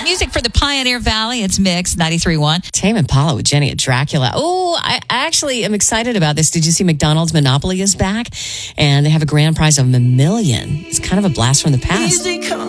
Hit music for the Pioneer Valley. It's Mix 93.1. Tame Impala with Jenny at Dracula. Oh, I actually am excited about this. Did you see McDonald's Monopoly is back? And they have a grand prize of $1 million. It's kind of a blast from the past.